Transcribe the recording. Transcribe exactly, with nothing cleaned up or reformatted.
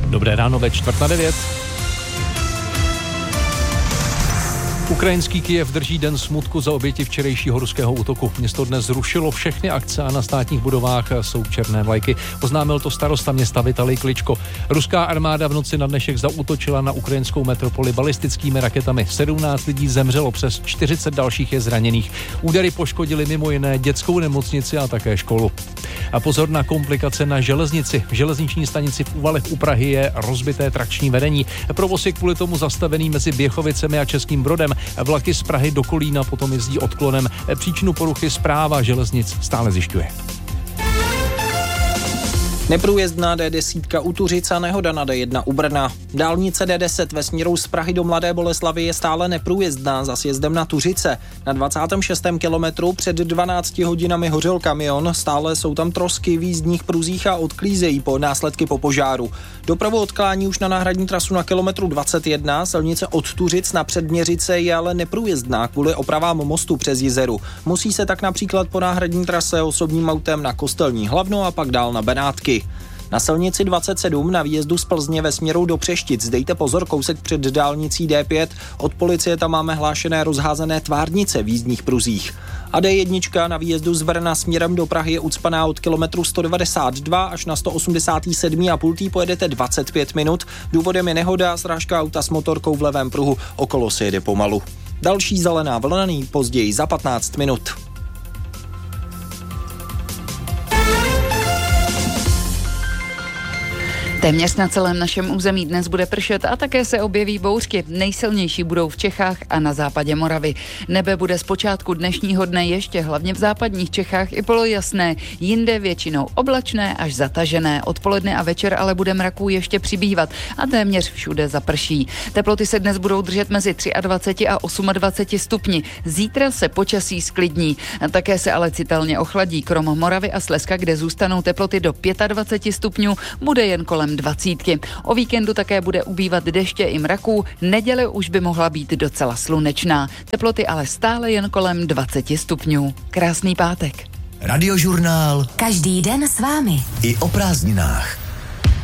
Dobré ráno ve čtvrt na devět. Ukrajinský Kyjev drží den smutku za oběti včerejšího ruského útoku. Město dnes zrušilo všechny akce a na státních budovách jsou černé vlajky. Oznámil to starosta města Vitalij Kličko. Ruská armáda v noci na dnešek zaútočila na ukrajinskou metropoli balistickými raketami. sedmnáct lidí zemřelo, přes čtyřicet dalších je zraněných. Údery poškodily mimo jiné dětskou nemocnici a také školu. A pozor na komplikace na železnici. V železniční stanici v Úvalech u Prahy je rozbité trakční vedení. Provoz je kvůli tomu zastavený mezi Běchovicemi a Českým Brodem. Vlaky z Prahy do Kolína potom jezdí odklonem. Příčinu poruchy správa železnic stále zjišťuje. Neprůjezdná D deset u Tuřic a nehoda na D jedna u Brna. Dálnice D deset ve směru z Prahy do Mladé Boleslavi je stále neprůjezdná za sjezdem na Tuřice. Na dvacátém šestém kilometru před dvanácti hodinami hořel kamion, stále jsou tam trosky v jízdních pruzích a odklízejí po následky po požáru. Dopravu odklání už na náhradní trasu na kilometru dvacet jedna, silnice od Tuřic na Předměřice je ale neprůjezdná kvůli opravám mostu přes Jizeru. Musí se tak například po náhradní trase osobním autem na Kostelní Hlavno a pak dál na Benátky. Na silnici dvacet sedm na výjezdu z Plzně ve směru do Přeštic dejte pozor, kousek před dálnicí D pět. Od policie tam máme hlášené rozházené tvárnice v jízdních pruzích. A D jedna na výjezdu z Brna směrem do Prahy je ucpaná od kilometru sto devadesát dva až na sto osmdesát sedm a půl pojedete dvacet pět minut. Důvodem je nehoda, srážka auta s motorkou v levém pruhu, okolo se jede pomalu. Další zelená vlna později za patnáct minut. Téměř na celém našem území dnes bude pršet a také se objeví bouřky. Nejsilnější budou v Čechách a na západě Moravy. Nebe bude z počátku dnešního dne ještě hlavně v západních Čechách i polojasné, jinde většinou oblačné až zatažené. Odpoledne a večer ale bude mraků ještě přibývat a téměř všude zaprší. Teploty se dnes budou držet mezi dvacet tři a dvacet osm stupni. Zítra se počasí sklidní. Také se ale citelně ochladí. Krom Moravy a Slezska, kde zůstanou teploty do dvacet pět stupňů, bude jen kolem dvacítky. O víkendu také bude ubývat deště i mraků, neděle už by mohla být docela slunečná. Teploty ale stále jen kolem dvacet stupňů. Krásný pátek. Radiožurnál. Každý den s vámi. I o prázdninách.